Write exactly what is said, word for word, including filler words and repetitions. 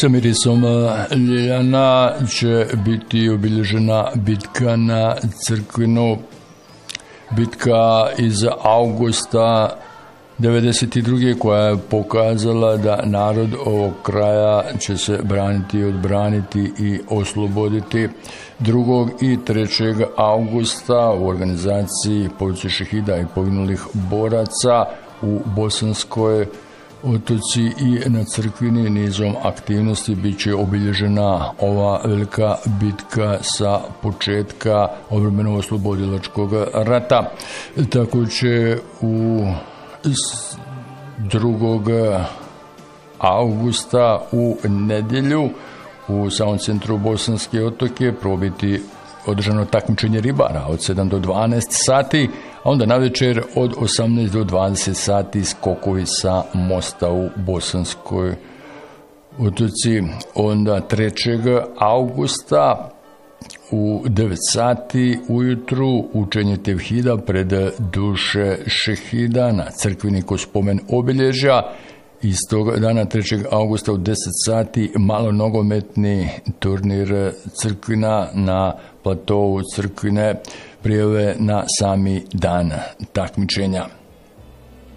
Sa mirisom ljeljana će biti obilježena bitka na Crkvinu. Bitka iz avgusta devedeset druge koja je pokazala da narod ovog kraja će se braniti i odbraniti i osloboditi. drugog i trećeg avgusta u organizaciji Police šehida i poginulih boraca u Bosanskoj Otoci i na Crkvini nizom aktivnosti bit će obilježena ova velika bitka sa početka obrambeno-oslobodilačkog rata. Tako će u drugog avgusta u nedjelju u samom centru Bosanske Otoke probiti održano takmičenje ribara od sedam do dvanaest sati, a onda navečer od osamnaest do dvadeset sati skokovi sa mosta u Bosanskoj Otoci. Onda trećeg avgusta u devet sati ujutru učenje tevhida pred duše šehida na Crkvini ko spomen obilježja. Istog dana trećeg avgusta u deset sati malo nogometni turnir Crkvina na platovu Crkvine, prijave na sami dan takmičenja.